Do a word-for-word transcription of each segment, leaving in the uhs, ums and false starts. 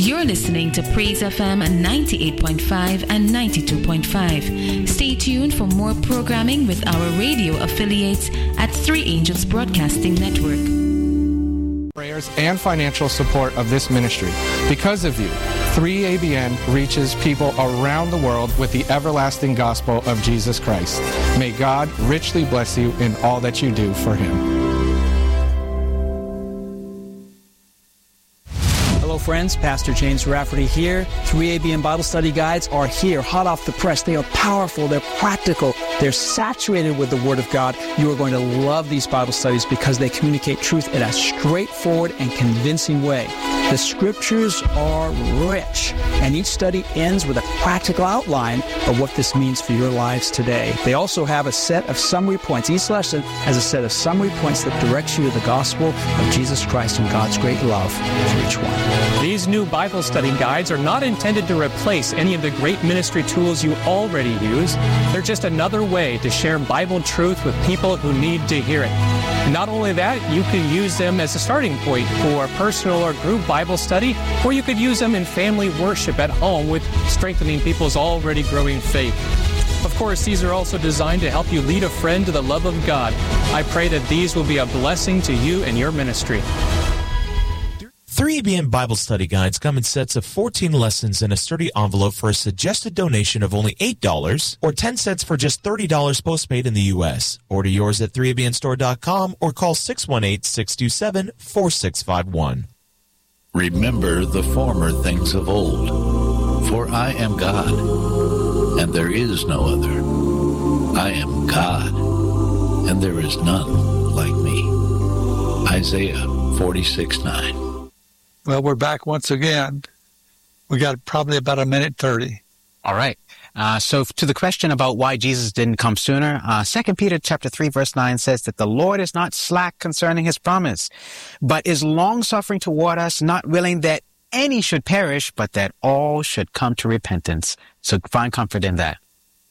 You're listening to Praise F M ninety-eight point five and ninety-two point five. Stay tuned for more programming with our radio affiliates at Three Angels Broadcasting Network. Prayers and financial support of this ministry. Because of you, three A B N reaches people around the world with the everlasting gospel of Jesus Christ. May God richly bless you in all that you do for Him. Hello friends, Pastor James Rafferty here. three A B N Bible Study Guides are here, hot off the press. They are powerful, they're practical, they're saturated with the Word of God. You are going to love these Bible studies because they communicate truth in a straightforward and convincing way. The Scriptures are rich, and each study ends with a practical outline of what this means for your lives today. They also have a set of summary points. Each lesson has a set of summary points that directs you to the gospel of Jesus Christ and God's great love for each one. These new Bible study guides are not intended to replace any of the great ministry tools you already use. They're just another way to share Bible truth with people who need to hear it. Not only that, you can use them as a starting point for personal or group Bible study, or you could use them in family worship at home with strengthening people's already growing faith. Of course, these are also designed to help you lead a friend to the love of God. I pray that these will be a blessing to you and your ministry. three A B N Bible Study Guides come in sets of fourteen lessons in a sturdy envelope for a suggested donation of only eight dollars or ten sets for just thirty dollars postpaid in the U S Order yours at three A B N store dot com or call six one eight, six two seven, four six five one. Remember the former things of old, for I am God, and there is no other. I am God, and there is none like me. Isaiah forty-six nine. Well, we're back once again. We got probably about a minute thirty. All right. Uh, so to the question about why Jesus didn't come sooner, uh, Second Peter chapter three, verse nine says that the Lord is not slack concerning his promise, but is long-suffering toward us, not willing that any should perish, but that all should come to repentance. So find comfort in that.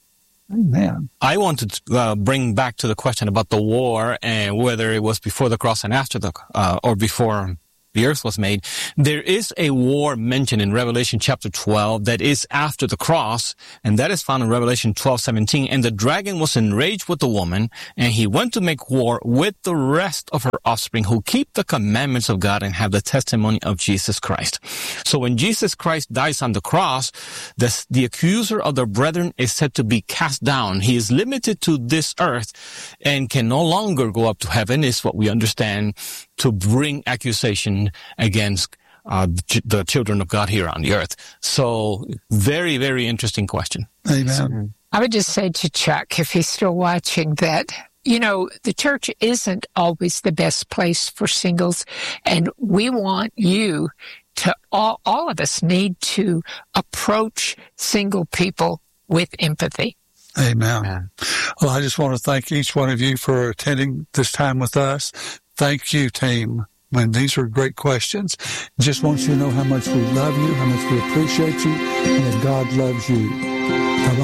Amen. I wanted to uh, bring back to the question about the war and whether it was before the cross and after the, uh, or before the earth was made. There is a war mentioned in Revelation chapter twelve that is after the cross, and that is found in Revelation twelve seventeen. And the dragon was enraged with the woman, and he went to make war with the rest of her offspring who keep the commandments of God and have the testimony of Jesus Christ. So when Jesus Christ dies on the cross, the, the accuser of the brethren is said to be cast down. He is limited to this earth and can no longer go up to heaven, is what we understand, to bring accusation against uh, the children of God here on the earth. So very, very interesting question. Amen. I would just say to Chuck, if he's still watching, that, you know, the church isn't always the best place for singles, and we want you to, all, all of us need to approach single people with empathy. Amen. Amen. Well, I just want to thank each one of you for attending this time with us. Thank you, team. Man, these are great questions. Just want you to know how much we love you, how much we appreciate you, and that God loves you.